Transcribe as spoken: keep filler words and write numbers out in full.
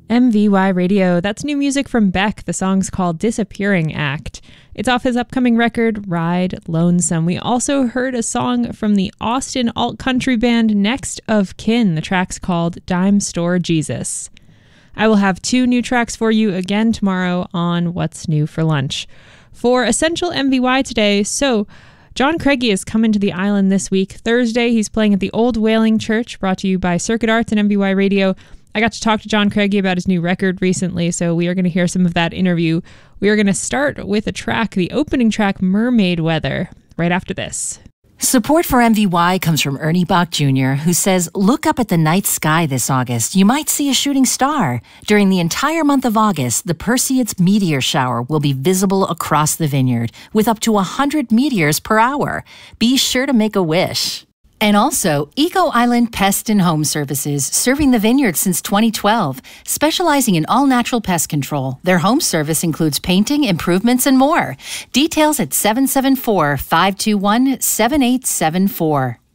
M V Y Radio. That's new music from Beck. The song's called Disappearing Act. It's off his upcoming record, Ride Lonesome. We also heard a song from the Austin alt-country band Next of Kin. The track's called Dime Store Jesus. I will have two new tracks for you again tomorrow on What's New for Lunch. For Essential M V Y today, so John Craigie is coming to the island this week. Thursday, he's playing at the Old Whaling Church, brought to you by Circuit Arts and M V Y Radio. I got to talk to John Craigie about his new record recently, so we are going to hear some of that interview. We are going to start with a track, the opening track, Mermaid Weather, right after this. Support for M V Y comes from Ernie Bach Junior, who says, look up at the night sky this August. You might see a shooting star. During the entire month of August, the Perseids meteor shower will be visible across the vineyard with up to one hundred meteors per hour. Be sure to make a wish. And also, Eco Island Pest and Home Services, serving the vineyard since twenty twelve, specializing in all-natural pest control. Their home service includes painting, improvements, and more. Details at seven seven four, five two one, seven eight seven four.